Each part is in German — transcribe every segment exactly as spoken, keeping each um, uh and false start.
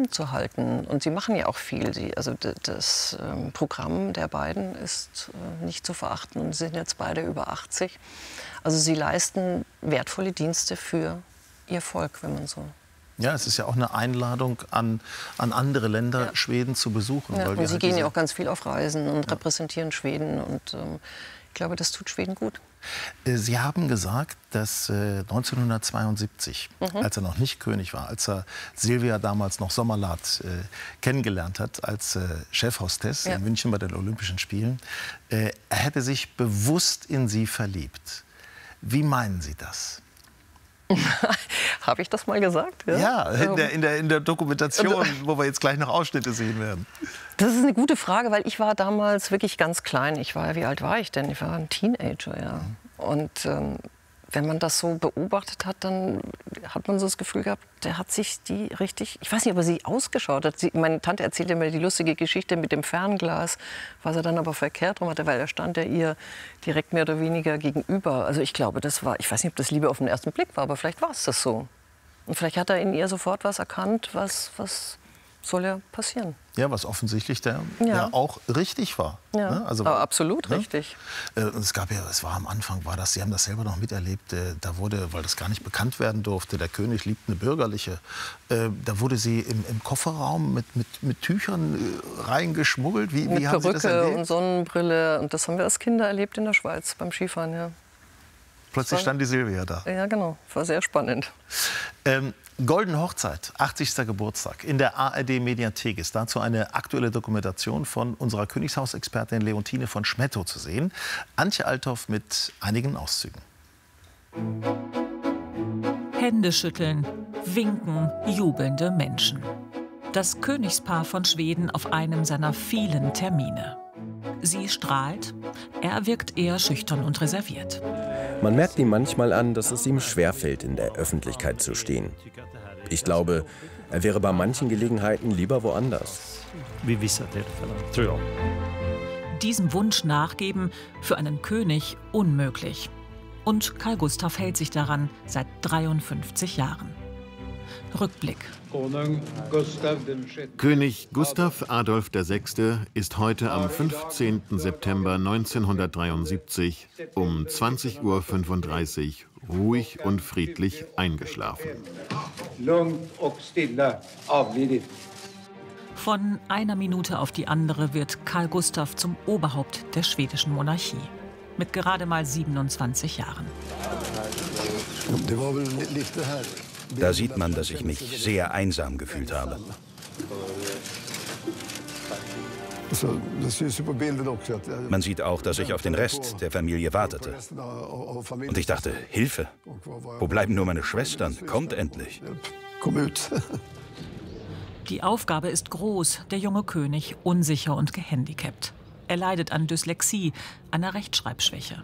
zusammenzuhalten. Und sie machen ja auch viel. Sie, also das ähm, Programm der beiden ist äh, nicht zu verachten. Und sie sind jetzt beide über achtzig. Also sie leisten wertvolle Dienste für ihr Volk, wenn man so. Ja, es ist ja auch eine Einladung an, an andere Länder, ja. Schweden zu besuchen. Ja, weil und wir sie halt gehen diese... ja auch ganz viel auf Reisen und ja. repräsentieren Schweden. Und ähm, ich glaube, das tut Schweden gut. Sie haben gesagt, dass äh, neunzehnhundertzweiundsiebzig, mhm. als er noch nicht König war, als er Silvia damals noch Sommerlath äh, kennengelernt hat als äh, Chefhostess ja. in München bei den Olympischen Spielen, äh, er hätte sich bewusst in sie verliebt. Wie meinen Sie das? Habe ich das mal gesagt? Ja, ja in, der, in, der, in der Dokumentation, also, wo wir jetzt gleich noch Ausschnitte sehen werden. Das ist eine gute Frage, weil ich war damals wirklich ganz klein. Ich war, wie alt war ich denn? Ich war ein Teenager, ja. Mhm. Und ähm, wenn man das so beobachtet hat, dann hat man so das Gefühl gehabt, der hat sich die richtig, ich weiß nicht, ob er sie ausgeschaut hat. Sie, meine Tante erzählte mir die lustige Geschichte mit dem Fernglas, was er dann aber verkehrt rum hatte, weil er stand ja ihr direkt mehr oder weniger gegenüber. Also ich glaube, das war, ich weiß nicht, ob das Liebe auf den ersten Blick war, aber vielleicht war es das so. Und vielleicht hat er in ihr sofort was erkannt, was, was soll ja passieren. Ja, was offensichtlich der, ja. ja auch richtig war. Ja, ne? Also, aber absolut ne? richtig. Äh, es gab ja, es war am Anfang, war das, Sie haben das selber noch miterlebt, äh, da wurde, weil das gar nicht bekannt werden durfte, der König liebt eine bürgerliche, äh, da wurde sie im, im Kofferraum mit, mit, mit Tüchern äh, reingeschmuggelt. Wie, mit wie haben Perücke Sie das erlebt? Und Sonnenbrille. Und das haben wir als Kinder erlebt in der Schweiz beim Skifahren, ja. Plötzlich stand die Silvia da. Ja, genau. War sehr spannend. Ähm, Goldene Hochzeit, achtzigster Geburtstag. In der A R D-Mediathek ist dazu eine aktuelle Dokumentation von unserer Königshausexpertin Leontine von Schmettow zu sehen. Antje Althoff mit einigen Auszügen. Hände schütteln, winken, jubelnde Menschen. Das Königspaar von Schweden auf einem seiner vielen Termine. Sie strahlt, er wirkt eher schüchtern und reserviert. Man merkt ihm manchmal an, dass es ihm schwerfällt, in der Öffentlichkeit zu stehen. Ich glaube, er wäre bei manchen Gelegenheiten lieber woanders. Diesem Wunsch nachgeben, für einen König unmöglich. Und Carl Gustaf hält sich daran seit dreiundfünfzig Jahren. Rückblick. König Gustav Adolf der Sechste ist heute am fünfzehnten September neunzehnhundertdreiundsiebzig um zwanzig Uhr fünfunddreißig ruhig und friedlich eingeschlafen. Von einer Minute auf die andere wird Carl Gustaf zum Oberhaupt der schwedischen Monarchie. Mit gerade mal siebenundzwanzig Jahren. Da sieht man, dass ich mich sehr einsam gefühlt habe. Man sieht auch, dass ich auf den Rest der Familie wartete. Und ich dachte, Hilfe, wo bleiben nur meine Schwestern? Kommt endlich. Die Aufgabe ist groß, der junge König unsicher und gehandicapt. Er leidet an Dyslexie, einer Rechtschreibschwäche.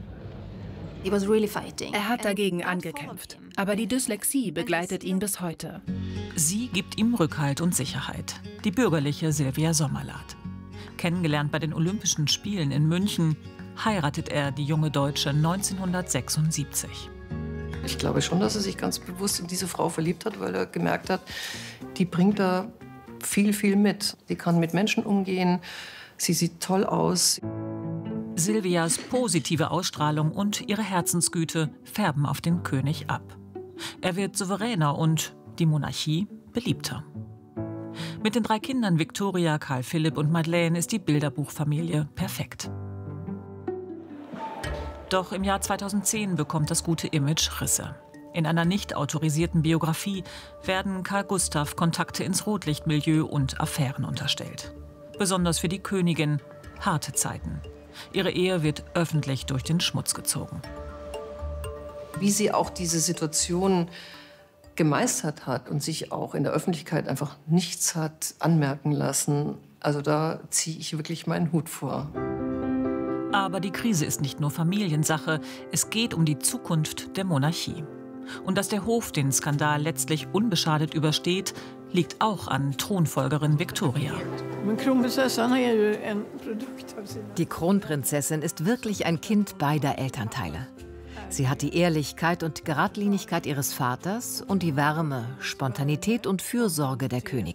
Er hat dagegen angekämpft. Aber die Dyslexie begleitet ihn bis heute. Sie gibt ihm Rückhalt und Sicherheit. Die bürgerliche Silvia Sommerlath. Kennengelernt bei den Olympischen Spielen in München, heiratet er die junge Deutsche neunzehnhundertsechsundsiebzig. Ich glaube schon, dass er sich ganz bewusst in diese Frau verliebt hat, weil er gemerkt hat, die bringt da viel, viel mit. Die kann mit Menschen umgehen, sie sieht toll aus. Silvias positive Ausstrahlung und ihre Herzensgüte färben auf den König ab. Er wird souveräner und die Monarchie beliebter. Mit den drei Kindern Victoria, Karl Philipp und Madeleine ist die Bilderbuchfamilie perfekt. Doch im Jahr zweitausendzehn bekommt das gute Image Risse. In einer nicht autorisierten Biografie werden Carl Gustaf Kontakte ins Rotlichtmilieu und Affären unterstellt. Besonders für die Königin harte Zeiten. Ihre Ehe wird öffentlich durch den Schmutz gezogen. Wie sie auch diese Situation gemeistert hat und sich auch in der Öffentlichkeit einfach nichts hat anmerken lassen, also da ziehe ich wirklich meinen Hut vor. Aber die Krise ist nicht nur Familiensache, es geht um die Zukunft der Monarchie. Und dass der Hof den Skandal letztlich unbeschadet übersteht, liegt auch an Thronfolgerin Victoria. Die Kronprinzessin ist wirklich ein Kind beider Elternteile. Sie hat die Ehrlichkeit und Geradlinigkeit ihres Vaters und die Wärme, Spontanität und Fürsorge der Königin.